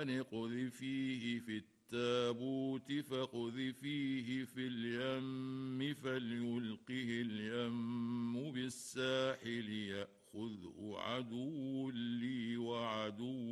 أن اقذفيه في التابوت فاقذفيه في اليم فليلقه اليم بالساحل يأخذه عدو لي وعدو